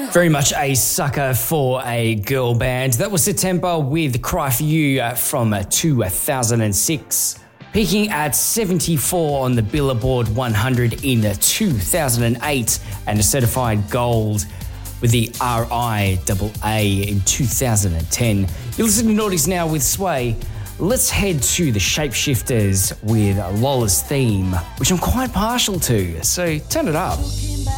Very much a sucker for a girl band. That was September with Cry For You from 2006. Peaking at 74 on the Billboard 100 in 2008 and a certified gold with the RIAA in 2010. You're listening to Naughties Now with Sway. Let's head to the Shapeshifters with Lola's theme, which I'm quite partial to, so turn it up.